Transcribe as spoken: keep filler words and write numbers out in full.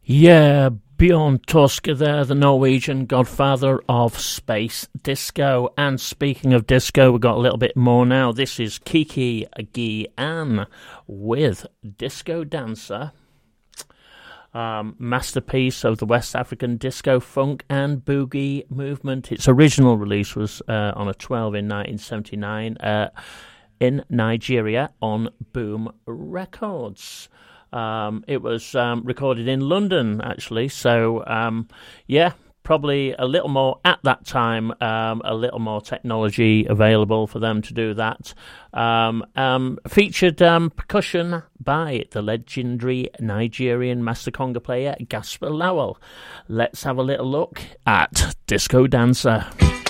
Yeah, Bjorn Tusk there, the Norwegian godfather of space disco. And speaking of disco, we've got a little bit more now. This is Kiki Gian with Disco Dancer. Um, masterpiece of the West African disco, funk and boogie movement. Its original release was uh, on a twelve in nineteen seventy-nine uh, in Nigeria on Boom Records. Um, it was um, recorded in London, actually, so um, yeah, probably a little more, at that time, um, a little more technology available for them to do that. Um, um, featured um, percussion by the legendary Nigerian master conga player Gaspar Lawal. Let's have a little look at Disco Dancer.